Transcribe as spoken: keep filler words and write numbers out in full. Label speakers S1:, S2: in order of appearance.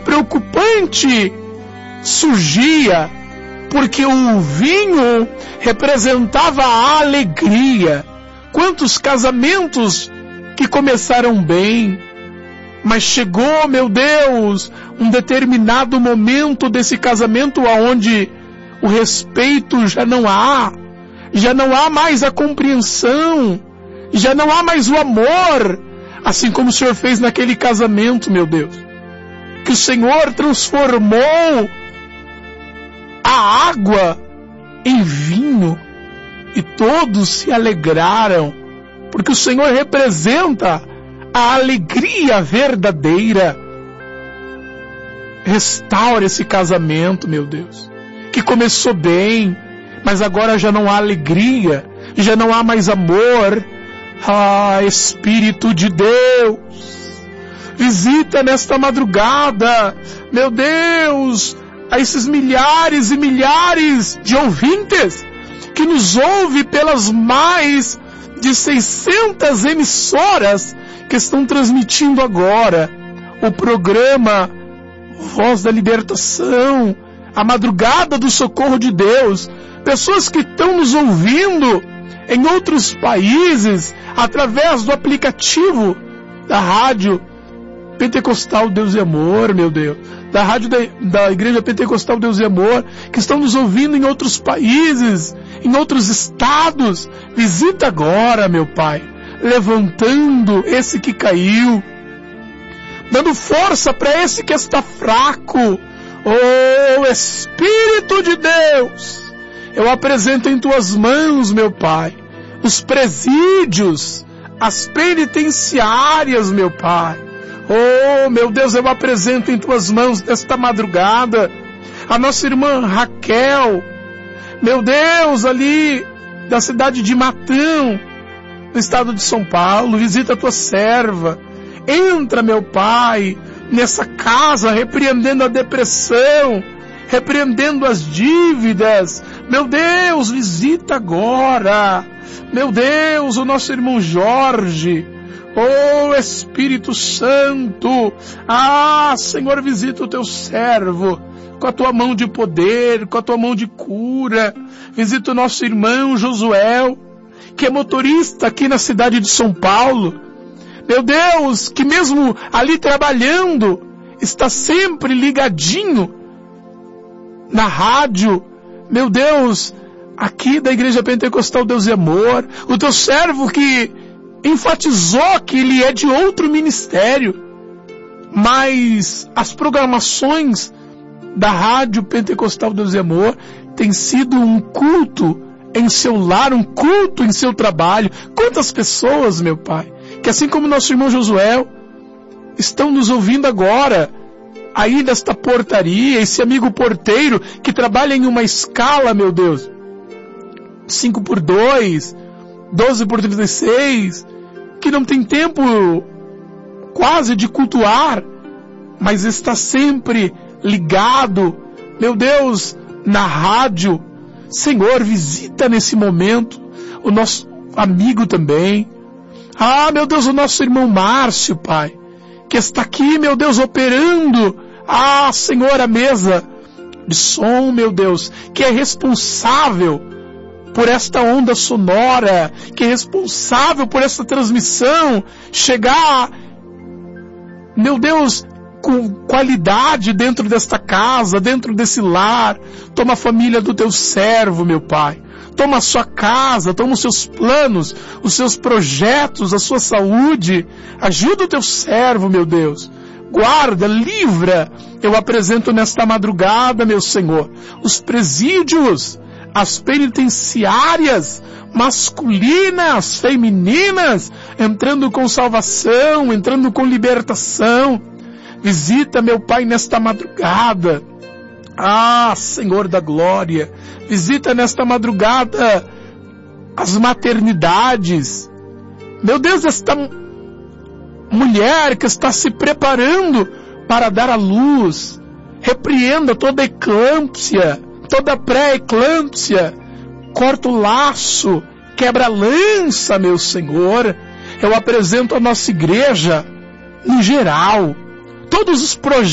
S1: preocupante surgia, porque o vinho representava a alegria. Quantos casamentos que começaram bem, mas chegou, meu Deus, um determinado momento desse casamento aonde o respeito já não há, já não há mais a compreensão, já não há mais o amor, assim como o Senhor fez naquele casamento, meu Deus, que o Senhor transformou a água em vinho e todos se alegraram, porque o Senhor representa a alegria verdadeira. Restaura esse casamento, meu Deus, que começou bem, mas agora já não há alegria, já não há mais amor. Ah, Espírito de Deus, visita nesta madrugada, meu Deus, a esses milhares e milhares de ouvintes que nos ouvem pelas mais de seiscentas emissoras que estão transmitindo agora o programa Voz da Libertação, a madrugada do socorro de Deus. Pessoas que estão nos ouvindo em outros países através do aplicativo da rádio Pentecostal Deus e Amor, meu Deus, da rádio da, da Igreja Pentecostal Deus e Amor, que estão nos ouvindo em outros países, em outros estados. Visita agora, meu Pai, levantando esse que caiu, dando força para esse que está fraco. Oh, Espírito de Deus, eu apresento em tuas mãos, meu Pai, os presídios, as penitenciárias, meu Pai. Oh, meu Deus, eu apresento em tuas mãos nesta madrugada a nossa irmã Raquel, meu Deus, ali da cidade de Matão, no estado de São Paulo. Visita a tua serva, entra, meu Pai, nessa casa, repreendendo a depressão, repreendendo as dívidas. Meu Deus, visita agora, meu Deus, o nosso irmão Jorge. Oh, Espírito Santo, ah, Senhor, visita o teu servo com a tua mão de poder, com a tua mão de cura. Visita o nosso irmão Josué, que é motorista aqui na cidade de São Paulo. Meu Deus, que mesmo ali trabalhando, está sempre ligadinho na rádio. Meu Deus, aqui da Igreja Pentecostal Deus e Amor, o teu servo que enfatizou que ele é de outro ministério, mas as programações da Rádio Pentecostal Deus e Amor têm sido um culto em seu lar, um culto em seu trabalho. Quantas pessoas, meu Pai, que assim como nosso irmão Josué, estão nos ouvindo agora, aí desta portaria, esse amigo porteiro que trabalha em uma escala, meu Deus, cinco por dois, doze por trinta e seis, que não tem tempo quase de cultuar, mas está sempre ligado, meu Deus, na rádio. Senhor, visita nesse momento o nosso amigo também. Ah, meu Deus, o nosso irmão Márcio, Pai, que está aqui, meu Deus, operando, ah, Senhor, a mesa de som, meu Deus, que é responsável por esta onda sonora, que é responsável por essa transmissão chegar, meu Deus, com qualidade dentro desta casa, dentro desse lar. Toma a família do teu servo, meu Pai. Toma a sua casa, toma os seus planos, os seus projetos, a sua saúde. Ajuda o teu servo, meu Deus. Guarda, livra. Eu apresento nesta madrugada, meu Senhor, os presídios, as penitenciárias masculinas, femininas, entrando com salvação, entrando com libertação. Visita, meu Pai, nesta madrugada. Ah, Senhor da glória, visita nesta madrugada as maternidades. Meu Deus, esta mulher que está se preparando para dar à luz, repreenda toda eclâmpsia, toda pré-eclâmpsia, corta o laço, quebra a lança, meu Senhor. Eu apresento a nossa igreja, no geral, todos os projetos